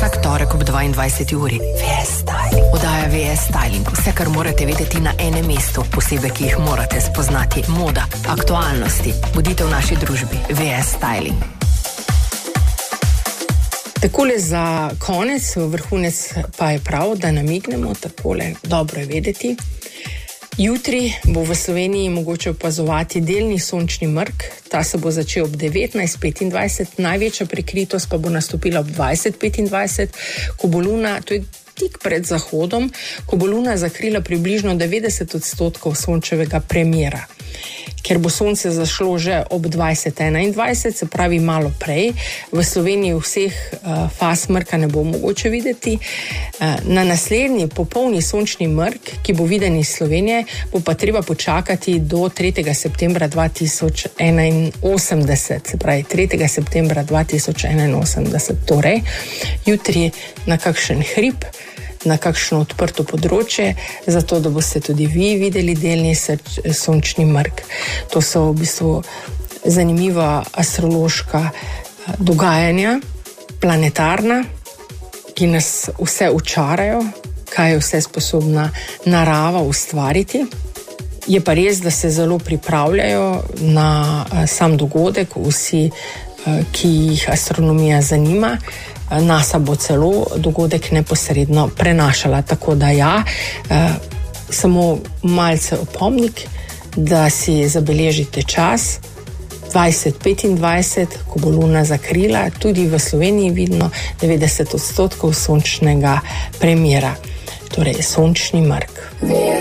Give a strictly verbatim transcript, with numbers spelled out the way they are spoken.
Vsak torek ob dvaindvajseti uri. V S Styling. Oddaja V S Styling. Vse, kar morate vedeti na enem mestu. Posebej, ki jih morate spoznati. Moda, aktualnosti. Bodite v naši družbi. V S Styling. Takole za konec, vrhunec pa je prav, da namignemo, takole dobro je vedeti. Jutri bo v Sloveniji mogoče opazovati delni sončni mrk, ta se bo začel ob devetnajst petindvajset, največja prekritost pa bo nastopila ob dvajset petindvajset, ko bo luna, to je tik pred zahodom, ko bo luna zakrila približno devetdeset odstotkov sončevega premjera. Ker bo sonce zašlo že ob dvajset enaindvajset, se pravi malo prej, v Sloveniji vseh uh, faz mrka ne bo mogoče videti. Uh, na naslednji popolni sončni mrk, ki bo viden iz Slovenije, bo pa treba počakati do tretjega septembra dva tisoč enainosemdeset, se pravi tretjega septembra dva tisoč enainosemdeset. Torej, jutri na kakšen hrib, na kakšno odprto področje, zato da boste tudi vi videli delni sončni mrk. To so v bistvu zanimiva astrološka dogajanja, planetarna, ki nas vse učarajo, kaj je vse sposobna narava ustvariti. Je pa res, da se zelo pripravljajo na sam dogodek, vsi, ki jih astronomija zanima. NASA bo celo dogodek neposredno prenašala, tako da ja, eh, samo malce opomnik, da si zabeležite čas dvajset petindvajset, ko bo luna zakrila, tudi v Sloveniji vidno devetdeset odstotkov sončnega premjera, torej sončni mrk.